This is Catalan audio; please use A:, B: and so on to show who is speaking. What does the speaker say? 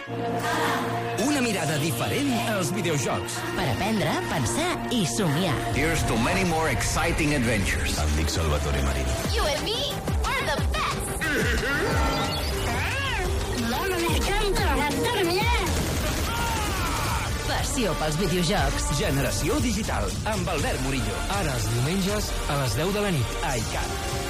A: Una mirada diferent als videojocs.
B: Per aprendre, pensar i somiar.
C: Here's to many more exciting adventures.
D: Em dic Salvatore Marino.
E: You and me are the best.
F: Mamma me encanta adormir.
B: Passió pels videojocs.
A: Generació digital, amb Albert Murillo. Ara els diumenges a les 10 de la nit. A iCat.